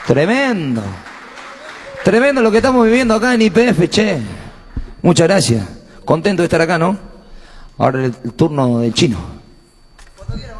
Tremendo. Tremendo lo que estamos viviendo acá en YPF, che. Muchas gracias. Contento de estar acá, ¿no? Ahora el turno del chino.